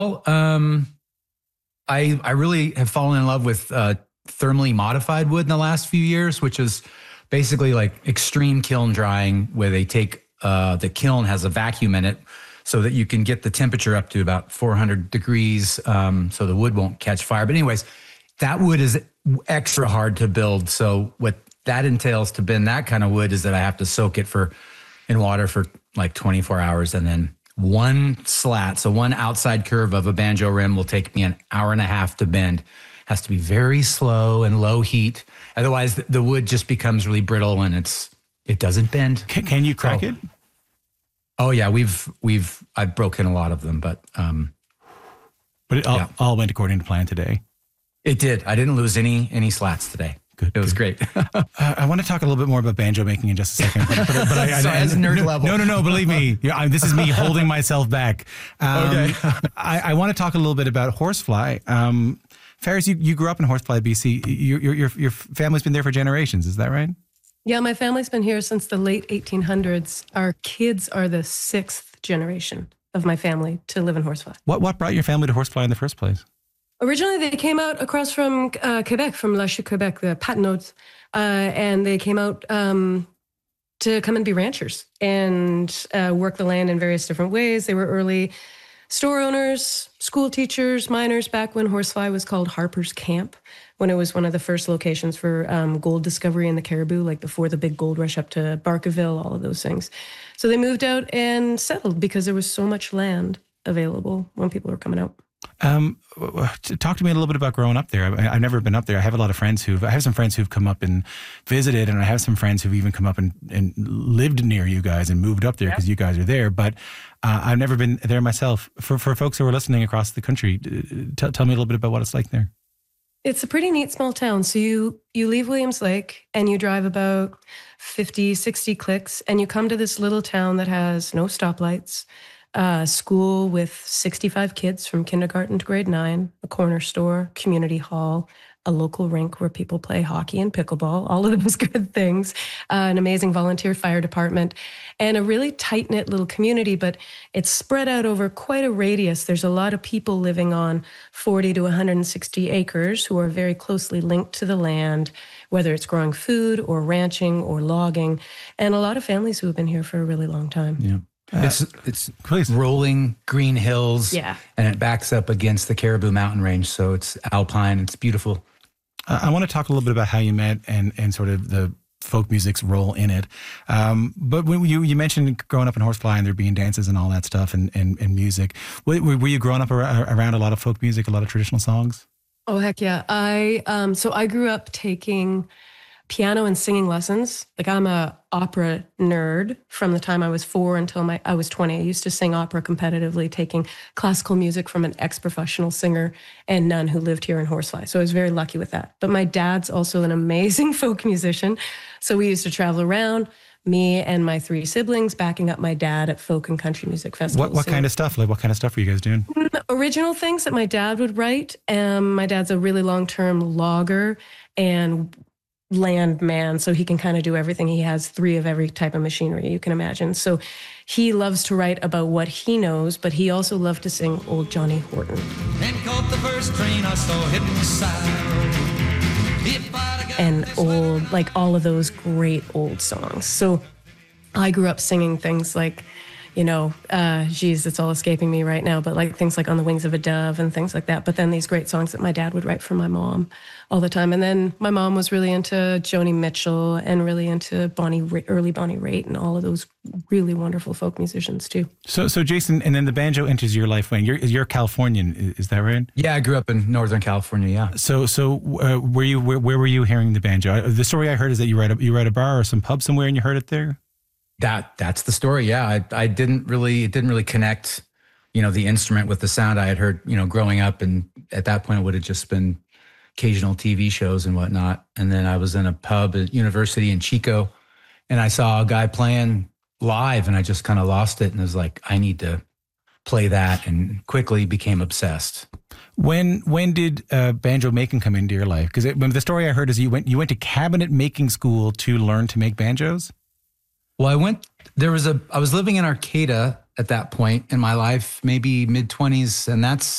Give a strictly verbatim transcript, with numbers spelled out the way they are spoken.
um, I I really have fallen in love with uh, thermally modified wood in the last few years, which is basically like extreme kiln drying, where they take uh, the kiln has a vacuum in it, so that you can get the temperature up to about four hundred degrees, um, so the wood won't catch fire. But anyways, that wood is extra hard to build. So what that entails to bend that kind of wood is that I have to soak it for in water for like twenty-four hours, and then one slat, so one outside curve of a banjo rim will take me an hour and a half to bend. Has to be very slow and low heat. Otherwise, the wood just becomes really brittle and it's it doesn't bend. Can, can you crack so, it? Oh yeah, we've we've I've broken a lot of them, but um, but it all, yeah. all went according to plan today. It did. I didn't lose any any slats today. Good, it was good. great. uh, I want to talk a little bit more about banjo making in just a second. But, but, but I, so I, I, as nerd no, level. No, no, no. Believe me, yeah, I, this is me holding myself back. Um, okay. I, I want to talk a little bit about horsefly. Um, Ferris, you, you grew up in Horsefly, B C. Your, your your your family's been there for generations. Is that right? Yeah, my family's been here since the late eighteen hundreds. Our kids are the sixth generation of my family to live in Horsefly. What what brought your family to Horsefly in the first place? Originally, they came out across from uh, Quebec, from La Chute, Quebec, the Patinodes, uh, and they came out um, to come and be ranchers and uh, work the land in various different ways. They were early store owners, school teachers, miners, back when Horsefly was called Harper's Camp, when it was one of the first locations for um, gold discovery in the Cariboo, like before the big gold rush up to Barkerville, all of those things. So they moved out and settled because there was so much land available when people were coming out. Um, talk to me a little bit about growing up there. I, I've never been up there. I have a lot of friends who've, I have some friends who've come up and visited, and I have some friends who've even come up and, and lived near you guys and moved up there because you guys are there. But uh, I've never been there myself. For for folks who are listening across the country, t- tell me a little bit about what it's like there. It's a pretty neat small town. So you you leave Williams Lake and you drive about fifty, sixty clicks, and you come to this little town that has no stoplights, a school with sixty-five kids from kindergarten to grade nine, a corner store, community hall, a local rink where people play hockey and pickleball, all of those good things, uh, an amazing volunteer fire department, and a really tight-knit little community, but it's spread out over quite a radius. There's a lot of people living on forty to one hundred sixty acres who are very closely linked to the land, whether it's growing food or ranching or logging, and a lot of families who have been here for a really long time. Yeah. Uh, it's it's please. rolling green hills, yeah, and it backs up against the Cariboo Mountain Range, so it's alpine. It's beautiful. Uh, I want to talk a little bit about how you met and and sort of the folk music's role in it. Um, but when you you mentioned growing up in Horsefly and there being dances and all that stuff and and, and music. Were, were you growing up ar- around a lot of folk music, a lot of traditional songs? Oh heck yeah! I um so I grew up taking piano and singing lessons. Like I'm a opera nerd from the time I was four until my I was twenty. I used to sing opera competitively, taking classical music from an ex-professional singer and nun who lived here in Horsefly. So I was very lucky with that. But my dad's also an amazing folk musician. So we used to travel around, me and my three siblings, backing up my dad at folk and country music festivals. What what so, kind of stuff? Like what kind of stuff were you guys doing? Original things that my dad would write. Um, my dad's a really long-term logger and land man, so he can kind of do everything. He has three of every type of machinery you can imagine. So he loves to write about what he knows, but he also loved to sing old Johnny Horton. And caught the first train I saw hitting the side. And old, like all of those great old songs. So I grew up singing things like, you know, uh, geez, it's all escaping me right now, but like things like On the Wings of a Dove and things like that. But then these great songs that my dad would write for my mom all the time. And then my mom was really into Joni Mitchell and really into Bonnie, early Bonnie Raitt and all of those really wonderful folk musicians too. So, so Jason, and then the banjo enters your life when you're you're Californian, is that right? Yeah, I grew up in Northern California. Yeah. So, so uh, were you where, where were you hearing the banjo? The story I heard is that you were at a, you were at a bar or some pub somewhere and you heard it there. That that's the story. Yeah, I I didn't really it didn't really connect, you know, the instrument with the sound I had heard, you know, growing up, and at that point it would have just been occasional T V shows and whatnot. And then I was in a pub at university in Chico, and I saw a guy playing live, and I just kind of lost it, and was like, I need to play that, and quickly became obsessed. When when did uh, banjo making come into your life? Because the story I heard is you went you went to cabinet making school to learn to make banjos. Well, I went, there was a, I was living in Arcata at that point in my life, maybe mid twenties. And that's